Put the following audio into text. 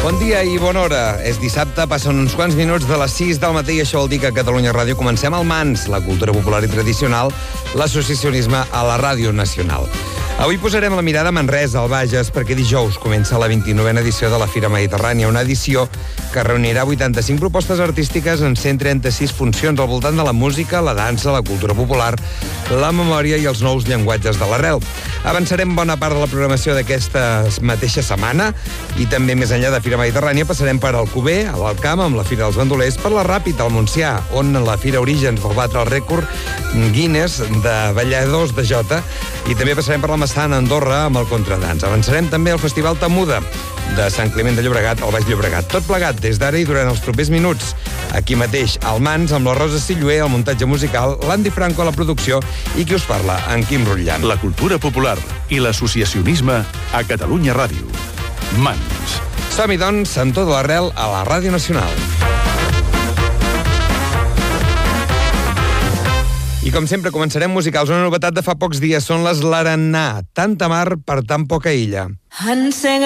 Bon dia i bona hora. És dissabte, passen uns quants minuts de les 6 del matí i això vol dir que a Catalunya Ràdio comencem el MANS, la cultura popular i tradicional, l'associacionisme a la Ràdio Nacional. Avui posarem la mirada a Manresa, al Bages, perquè dijous comença la 29a edició de la Fira Mediterrània, una edició que reunirà 85 propostes artístiques en 136 funcions al voltant de la música, la dansa, la cultura popular, la memòria i els nous llenguatges de l'arrel. Avançarem bona part de la programació d'aquesta mateixa setmana i també més enllà de Fira Mediterrània passarem per Alcover, a l'Alcamp, amb la Fira dels Bandolers, per la Ràpita, al Montsià, on la Fira Orígens va batre el rècord Guinness de balladors de jota, i també passarem per la Massana, a Andorra, amb el Contradans. Avançarem també al Festival Tamuda de Sant Climent de Llobregat, al Baix Llobregat. Tot plegat des d'ara i durant els propers minuts. Aquí mateix, al MANS, amb la Rosa Silluer, el muntatge musical, l'Andy Franco a la producció i qui us parla, en Quim Rutllant. La cultura popular i l'associacionisme a Catalunya Ràdio. MANS. Som-hi, doncs, amb tot l'arrel a la Ràdio Nacional. I com sempre començarem musicals. Una novetat de fa pocs dies són les L'Arannà. Tanta mar per tan poca illa. Encén